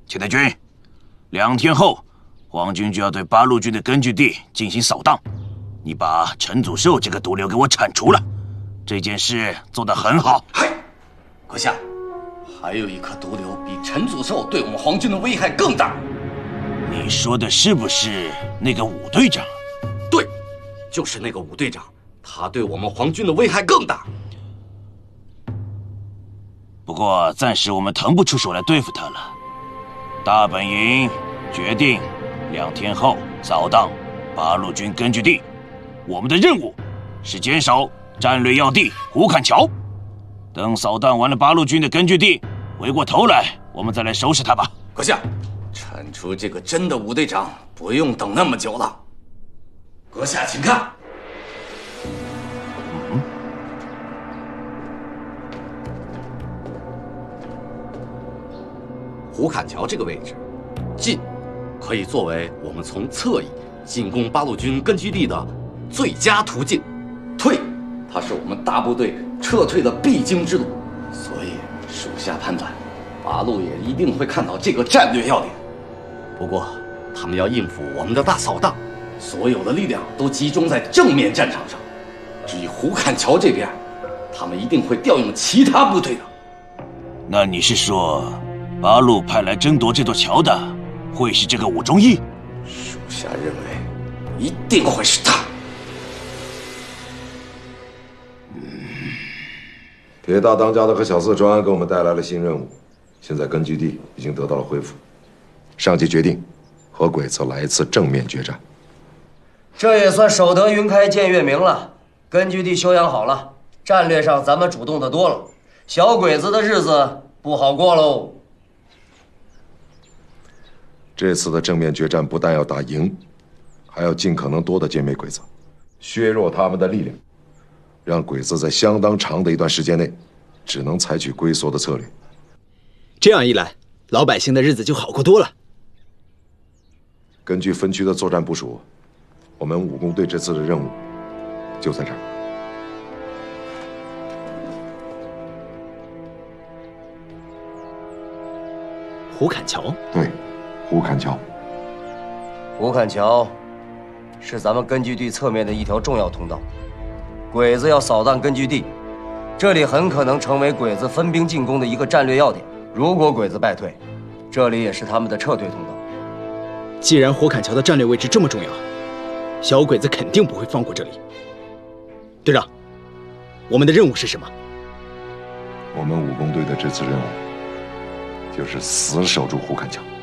钱太君，2天后，皇军就要对八路军的根据地进行扫荡，你把陈祖寿这个毒瘤给我铲除了，这件事做得很好。 嗨，阁下，还有一颗毒瘤比陈祖寿对我们皇军的危害更大。 你说的是不是那个武队长？ 对，就是那个武队长，他对我们皇军的危害更大。 不过暂时我们腾不出手来对付他了。大本营决定2天后扫荡八路军根据地，我们的任务是坚守战略要地胡坎桥。等扫荡完了八路军的根据地，回过头来我们再来收拾他吧。 阁下，铲除这个真的武队长不用等那么久了。阁下请看。胡坎桥这个位置，进可以作为我们从侧翼进攻八路军根据地的最佳途径，退，它是我们大部队撤退的必经之路。所以属下判断，八路也一定会看到这个战略要点。不过，他们要应付我们的大扫荡，所有的力量都集中在正面战场上。至于胡坎桥这边，他们一定会调用其他部队的。 那你是说，八路派来争夺这座桥的，会是这个武忠义？ 属下认为，一定会是他。 铁大当家的和小四川给我们带来了新任务，现在根据地已经得到了恢复。上级决定和鬼子来一次正面决战。 这也算守得云开见月明了。根据地休养好了，战略上咱们主动的多了，小鬼子的日子不好过喽。 这次的正面决战不但要打赢，还要尽可能多的歼灭鬼子，削弱他们的力量，让鬼子在相当长的一段时间内只能采取龟缩的策略。 这样一来，老百姓的日子就好过多了。 根据分区的作战部署，我们武工队这次的任务就在这儿。 胡坎桥？ 对，胡坎桥。 胡坎桥是咱们根据地侧面的一条重要通道，鬼子要扫荡根据地，这里很可能成为鬼子分兵进攻的一个战略要点。如果鬼子败退，这里也是他们的撤退通道。 既然胡坎桥的战略位置这么重要，小鬼子肯定不会放过这里。队长，我们的任务是什么？ 我们武工队的这次任务就是死守住胡坎桥。